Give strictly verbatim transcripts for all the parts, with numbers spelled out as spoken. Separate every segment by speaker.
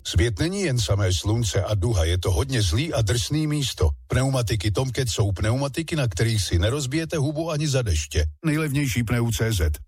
Speaker 1: Svět není jen samé slunce a duha, je to hodně zlý a drsný místo. Pneumatiky Tomcat jsou pneumatiky, na kterých si nerozbijete hubu ani za deště. Nejlevnější pneu tečka cé zet.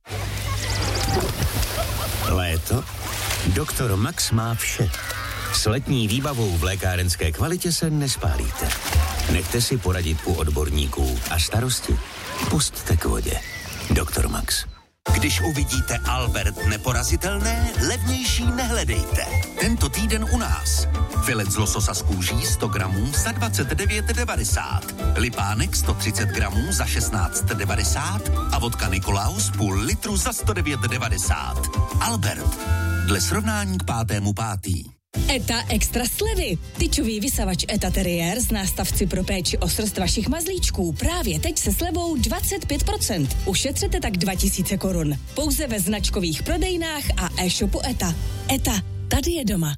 Speaker 2: Léto? Doktor Max má vše. S letní výbavou v lékárenské kvalitě se nespálíte. Nechte si poradit u odborníků a starosti pusťte k vodě. Doktor Max.
Speaker 3: Když uvidíte Albert neporazitelné, levnější nehledejte. Tento týden u nás. Filet z lososa z kůží sto gramů za dvacet devět devadesát. Lipánek sto třicet gramů za šestnáct devadesát a vodka Nikolaus půl litru za sto devět devadesát. Albert. Dle srovnání k pátému pátý.
Speaker 4: ETA extra slevy. Tyčový vysavač ETA Terrier z nástavci pro péči o srst vašich mazlíčků právě teď se slevou dvacet pět procent. Ušetřete tak dva tisíce korun. Pouze ve značkových prodejnách a e-shopu ETA. ETA, tady je doma.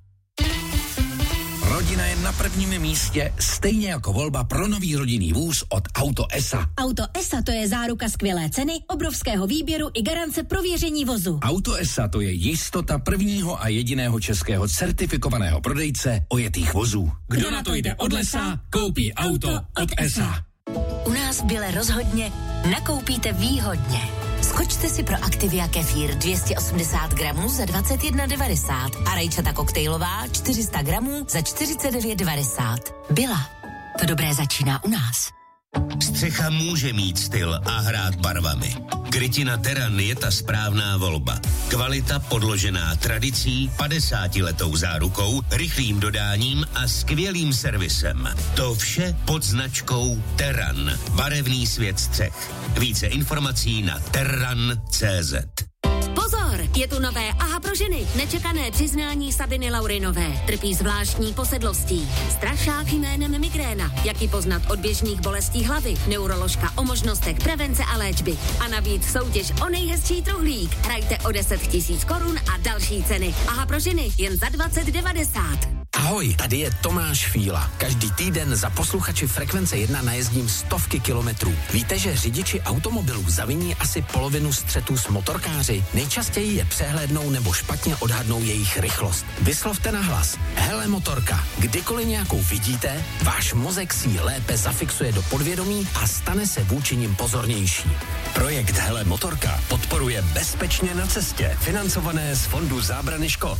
Speaker 5: Rodina je na prvním místě, stejně jako volba pro nový rodinný vůz od Auto es á.
Speaker 6: Auto es á to je záruka skvělé ceny, obrovského výběru i garance prověření vozu.
Speaker 5: Auto es á to je jistota prvního a jediného českého certifikovaného prodejce ojetých vozů. Kdo na to jde od lesa, koupí auto od es á.
Speaker 6: U nás v Bile rozhodně nakoupíte výhodně. Skočte si pro Activia kefír dvě stě osmdesát gramů za dvacet jedna devadesát a rajčata koktejlová čtyři sta gramů za čtyřicet devět devadesát. Byla. To dobré začíná u nás.
Speaker 2: Střecha může mít styl a hrát barvami. Krytina Terran je ta správná volba. Kvalita podložená tradicí, padesátiletou zárukou, rychlým dodáním a skvělým servisem. To vše pod značkou Terran. Barevný svět střech. Více informací na terran tečka cé zet.
Speaker 6: Pozor, je tu nové Aha pro ženy. Nečekané přiznání Sabiny Laurinové. Trpí zvláštní posedlostí. Strašák jménem migréna. Jak ji poznat od běžných bolestí hlavy. Neuroložka o možnostech prevence a léčby. A navíc soutěž o nejhezčí truhlík. Hrajte o deset tisíc korun a další ceny. Aha pro ženy jen za dvacet devadesát.
Speaker 5: Ahoj, tady je Tomáš Fíla. Každý týden za posluchači Frekvence jedna najezdím stovky kilometrů. Víte, že řidiči automobilů zaviní asi polovinu střetů s motorkáři? Nejčastěji je přehlédnou nebo špatně odhadnou jejich rychlost. Vyslovte nahlas. Hele motorka, kdykoliv nějakou vidíte, váš mozek si ji lépe zafixuje do podvědomí a stane se vůči nim pozornější.
Speaker 2: Projekt Hele motorka podporuje Bezpečně na cestě, financované z Fondu zábrany škod.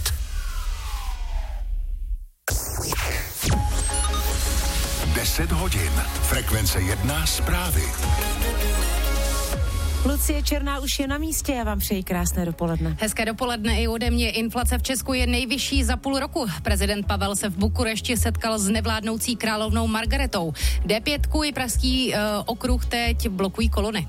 Speaker 1: deset hodin. Frekvence jedna zprávy.
Speaker 7: Lucie Černá už je na místě, já vám přeji krásné dopoledne.
Speaker 8: Hezké dopoledne i ode mě. Inflace v Česku je nejvyšší za půl roku. Prezident Pavel se v Bukurešti setkal s nevládnoucí královnou Margaretou. dé pět i pražský uh, okruh teď blokují kolony.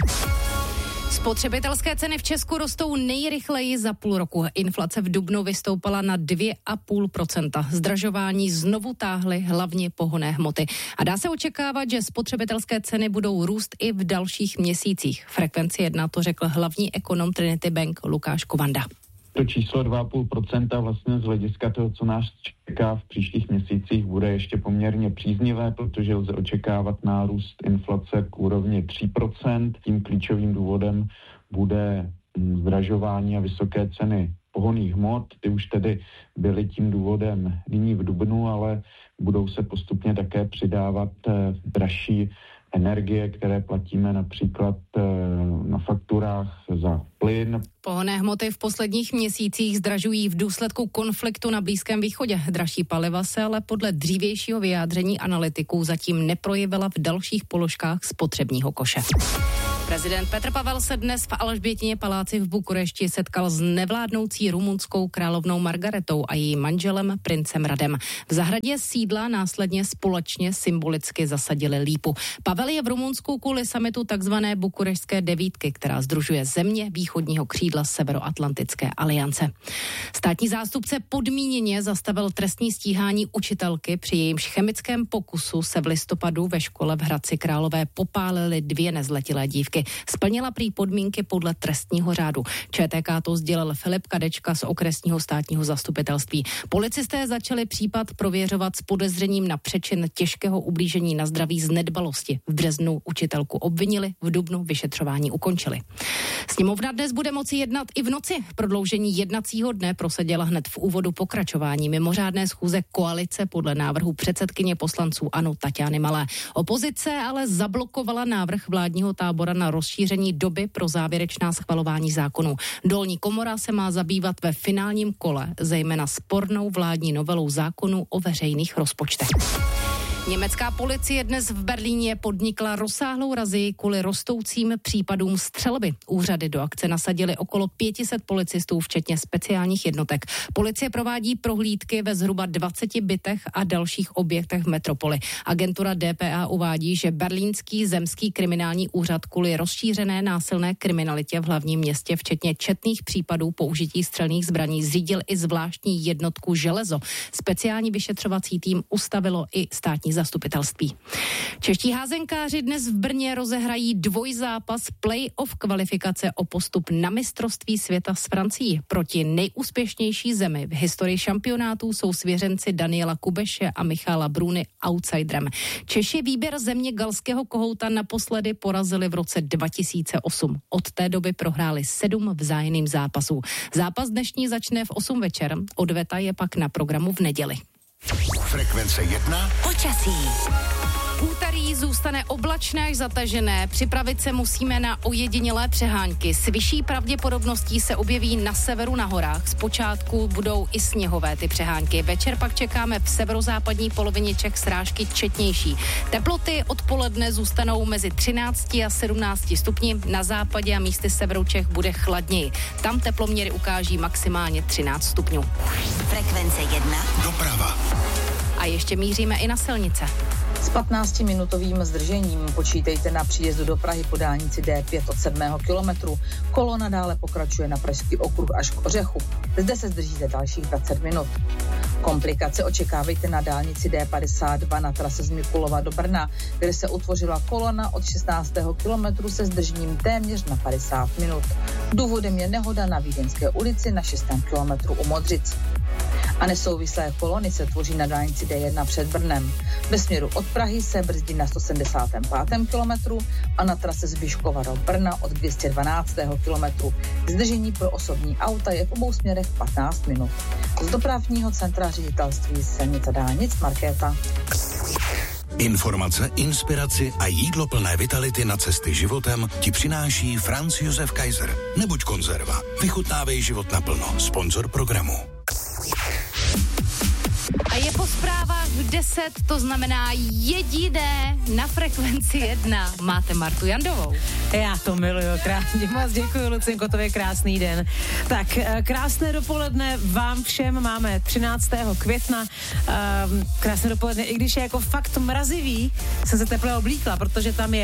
Speaker 8: Spotřebitelské ceny v Česku rostou nejrychleji za půl roku. Inflace v dubnu vystoupala na dvě celá pět procenta. Zdražování znovu táhly hlavně pohonné hmoty. A dá se očekávat, že spotřebitelské ceny budou růst i v dalších měsících. Frekvenci jedna to řekl hlavní ekonom Trinity Bank Lukáš Kovanda.
Speaker 9: To číslo dva celá pět procenta vlastně z hlediska toho, co nás čeká v příštích měsících, bude ještě poměrně příznivé, protože lze očekávat nárůst inflace k úrovni tři procenta. Tím klíčovým důvodem bude zdražování a vysoké ceny pohonných hmot. Ty už tedy byly tím důvodem nyní v dubnu, ale budou se postupně také přidávat dražší energie, které platíme například na fakturách za plyn.
Speaker 8: Pohonné hmoty v posledních měsících zdražují v důsledku konfliktu na Blízkém východě. Dražší paliva se ale podle dřívějšího vyjádření analytiků zatím neprojevila v dalších položkách spotřebního koše. Prezident Petr Pavel se dnes v Alžbětině paláci v Bukurešti setkal s nevládnoucí rumunskou královnou Margaretou a jejím manželem princem Radem. V zahradě sídla následně společně symbolicky zasadili lípu. Pavel je v Rumunsku kvůli summitu takzvané Bukurešťské devítky, která sdružuje země východního křídla Severoatlantické aliance. Státní zástupce podmíněně zastavil trestní stíhání učitelky, při jejímž chemickém pokusu se v listopadu ve škole v Hradci Králové popálily dvě nezletilé dívky. Splnila prý podmínky podle trestního řádu. ČTK to sdělil Filip Kadečka z okresního státního zastupitelství. Policisté začali případ prověřovat s podezřením na přečin těžkého ublížení na zdraví z nedbalosti. V březnu učitelku obvinili, v dubnu vyšetřování ukončili. Sněmovna dnes bude moci jednat i v noci. Prodloužení jednacího dne prosadila hned v úvodu pokračování mimořádné schůze koalice podle návrhu předsedkyně poslanců ANO Taťány Malé. Opozice ale zablokovala návrh vládního tábora na rozšíření doby pro závěrečná schvalování zákonů. Dolní komora se má zabývat ve finálním kole, zejména spornou vládní novelou zákonu o veřejných rozpočtech. Německá policie dnes v Berlíně podnikla rozsáhlou razii kvůli rostoucím případům střelby. Úřady do akce nasadily okolo pět set policistů, včetně speciálních jednotek. Policie provádí prohlídky ve zhruba dvaceti bytech a dalších objektech v metropoli. Agentura D P A uvádí, že berlínský zemský kriminální úřad kvůli rozšířené násilné kriminalitě v hlavním městě, včetně četných případů použití střelných zbraní, zřídil i zvláštní jednotku Železo. Speciální vyšetřovací tým ustavilo i státní zastupitelství. Čeští házenkáři dnes v Brně rozehrají dvojzápas play-off kvalifikace o postup na mistrovství světa s Francií. Proti nejúspěšnější zemi v historii šampionátů jsou svěřenci Daniela Kubeše a Michala Bruny outsiderem. Češi výběr země galského kohouta naposledy porazili v roce dva tisíce osm. Od té doby prohráli sedm vzájemných zápasů. Zápas dnešní začne v osm večer, odveta je pak na programu v neděli.
Speaker 10: Frekvence jedna.
Speaker 8: Počasí. Úterý zůstane oblačné až zatažené. Připravit se musíme na ojedinělé přehánky. S vyšší pravděpodobností se objeví na severu na horách. Zpočátku budou i sněhové ty přehánky. Večer pak čekáme v severozápadní polovině Čech srážky četnější. Teploty odpoledne zůstanou mezi třinácti a sedmnácti stupni. Na západě a místy severu Čech bude chladněji. Tam teploměry ukáží maximálně třináct stupňů.
Speaker 10: Frekvence jedna. Doprava.
Speaker 8: A ještě míříme i na silnice.
Speaker 11: S patnáctiminutovým zdržením počítejte na příjezdu do Prahy po dálnici D pět od sedmého kilometru. Kolona dále pokračuje na Pražský okruh až k Ořechu. Zde se zdržíte dalších dvacet minut. Komplikace očekávejte na dálnici D padesát dva na trase z Mikulova do Brna, kde se utvořila kolona od šestnáctého kilometru se zdržením téměř na padesát minut. Důvodem je nehoda na Vídeňské ulici na šestém kilometru u Modřic. A nesouvislé kolony se tvoří na dálnici D jedna před Brnem. Ve směru od Prahy se brzdí na sto sedmdesátém pátém kilometru a na trase z Vyškova do Brna od dvě stě dvanáctého kilometru. Zdržení pro osobní auta je v obou směrech patnáct minut. Z dopravního centra ředitelství silnic a dálnic Markéta.
Speaker 10: Informace, inspiraci a jídlo plné vitality na cesty životem ti přináší Franz Josef Kaiser. Nebuď konzerva. Vychutnávej život naplno. Sponzor programu.
Speaker 8: A je po zprávách v deset, to znamená jediné na Frekvenci jedna. Máte Martu Jandovou.
Speaker 7: Já to miluju, krásně moc děkuji, Lucinko, to je krásný den. Tak, krásné dopoledne vám všem, máme třináctého května, krásné dopoledne, i když je jako fakt mrazivý, jsem se teple oblíkla, protože tam je